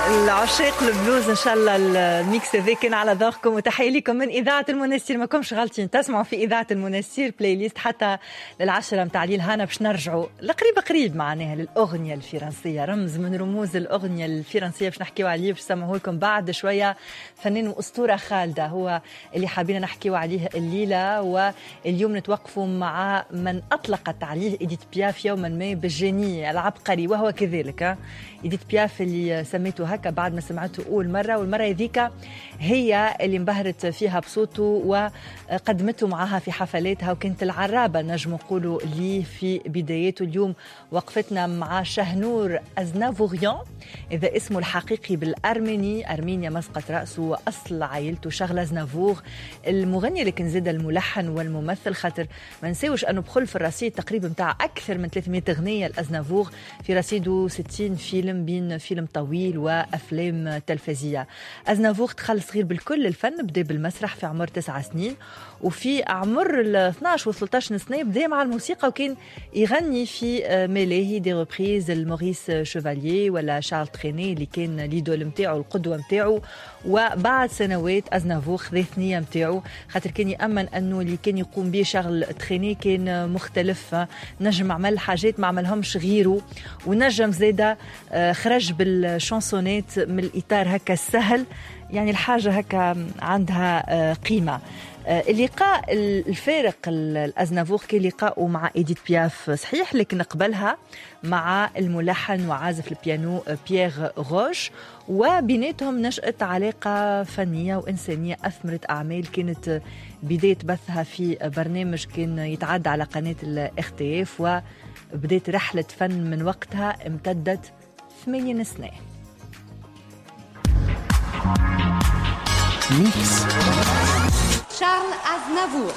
العشاق البلوز ان شاء الله الميكس هذا كان على ذوقكم، وتحيه لكم من اذاعه المنستير. ما كنتش غالطين تسمعوا في اذاعه المنستير بلاي ليست حتى للعشرة متاع ليل هانا. باش نرجعوا قريب معناها للاغنيه الفرنسيه، رمز من رموز الاغنيه الفرنسيه باش نحكيوا عليه، باش نسمعوا لكم بعد شويه فنان واسطوره خالده هو اللي حابين نحكيوا عليه الليله. واليوم نتوقفوا مع من اطلقت عليه إديث بياف يوما ما بالجني العبقري، وهو كذلك إديث بياف اللي سميته هكا بعد ما سمعته أول مرة، والمرة ذيك هي اللي انبهرت فيها بصوته وقدمته معها في حفلاتها، وكانت العرابة نجم نقولوا لي في بداياته. اليوم وقفتنا مع شهنور أزنافوريان، إذا اسمه الحقيقي بالأرميني، أرمينيا مسقط رأسه وأصل عائلته شغلة زنافور، المغني اللي كان زاد الملحن والممثل، خاطر ما نساوش أنه بخل في الرصيد تقريبا متاع أكثر من 300 أغنية الأزنافور، في رصيده 60 فيلم بين فيلم طويل وأفلام تلفزية. أزنافور دخل صغير بالكل الفن، بدأ بالمسرح في عمر 9 سنين، وفي عمر 12 و 13 سنة بدأ مع الموسيقى، وكان يغني في ملاهي دي ريبريز الموريس شوفاليي ولا شارل تريني اللي كان ليدول متاعه القدوة متاعه. وبعد سنوات أزنافور خذ ثنية متاعه، خاطر كان يأمن أنه اللي كان يقوم به شارل تريني كان مختلف، نجم عمل حاجات ما عملهمش غيره، ونجم زيدا خرج بالشانسونات من الإطار هكا السهل، يعني الحاجة هكا عندها قيمة. اللقاء الفارق الأزنافور كان لقاءه مع إديث بياف صحيح، لكن قبلها مع الملحن وعازف البيانو بيير روش، وبيناتهم نشأت علاقة فنية وإنسانية أثمرت أعمال كانت بداية بثها في برنامج كان يتعدى على قناة الاختلاف، وبدأت رحلة فن من وقتها امتدت 8 سنين. ميكس شارل أزنافور.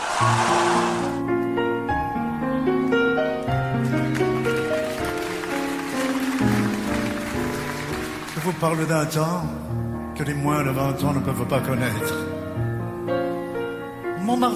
Je vous parle d'un temps que les moins de 20 ans ne peuvent pas connaître. Montmartre